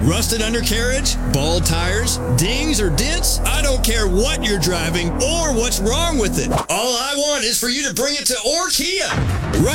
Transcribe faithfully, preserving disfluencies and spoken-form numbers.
Rusted undercarriage? Bald tires? Dings or dents? I don't care what you're driving or what's wrong with it. All I want is for you to bring it to Orkia. Right